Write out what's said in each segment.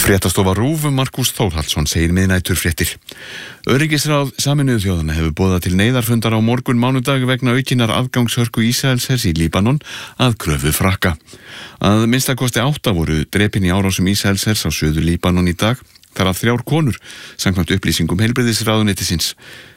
Fréttastofa RÚV Markús Þórhallsson segir miðnæturfréttir. Öryggisráð Sameinuðu þjóðanna hefur boðað til neyðarfundar á morgun mánudag vegna aukinnar afgangshörku Ísraelshers í Líbanon að kröfu Frakka. Að minnstakosti 8 voru drepin í árásum Ísraelshers á suður Líbanon í dag, þar af 3 konur, samkvæmt upplýsingum heilbrigðisráðuneytisins.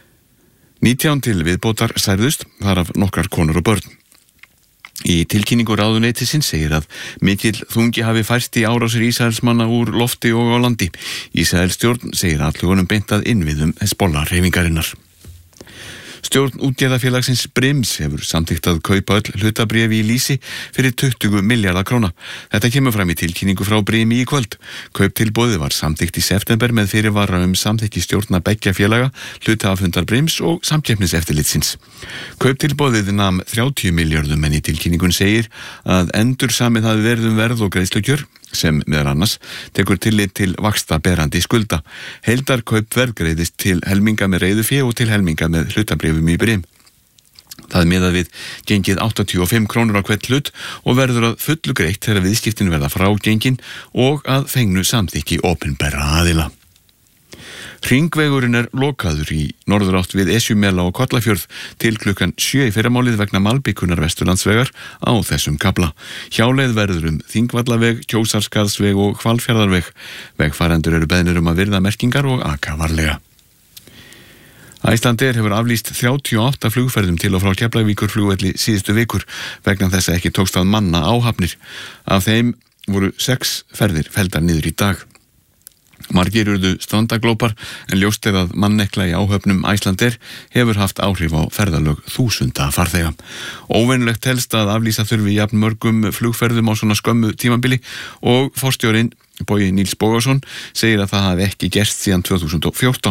19 til viðbótar særðust, þar af nokkrar konur og börn. Í tilkynningu ráðuneytisins segir að mikill þungi hafi færst í árásir Ísraelsmanna úr lofti og á landi. Ísraelsstjórn segir athugunum beint að innviðum Hezbollah-hreyfingarinnar. Stjórn útgerðarfélagsins Brims hefur samþykkt að kaupa öll hlutabréf í Lýsi fyrir 20 milljarða króna. Þetta kemur fram í tilkynningu frá Brimi í kvöld. Kauptilboðið var samþykkt í september með fyrirvara samþykki stjórna beggja félaga, hluthafafundar Brims og samkeppniseftirlitsins. Kauptilboðið nam 30 milljörðum en í tilkynningun segir að endursamið hafi verið verð og greiðslukjör sem meðal annars tekur tillit til vaxtaberandi skulda. Heildarkaupverð greiðist til helminga með reiðufé og til helminga með hlutabréfum í Brim. Það miðað við gengið 85 krónur á hvern hlut og verður að fullu greitt þegar viðskiptin verða frá gengin og að fengnu samþykki opinberra aðila. Hringvegurinn lokaður í norðurátt við Esjumela og Kollafjörð til klukkan 7 í fyrramálið vegna malbikunar Vesturlandsvegar á þessum kafla. Hjáleið verður Þingvallaveg, Kjósarskarðsveg og Hvalfjarðarveg. Vegfarendur eru beðnir að virða merkingar og aka varlega. Icelandair hefur aflýst 38 flugferðum til og frá Keflavíkurflugvelli síðustu vikur vegna þess að ekki tókst að manna áhafnir. Af þeim voru 6 ferðir felldar niður í dag. Margir urðu strandaglópar en ljóst að mannekla í áhöfnum Icelandair hefur haft áhrif á ferðalög þúsunda farþega. Óvenjulegt telst að aflýsa þurfi jafn mörgum flugferðum á svona skömmu tímabili og forstjórinn Bogi Níls Bogason segir að það hafi ekki gerst síðan 2014.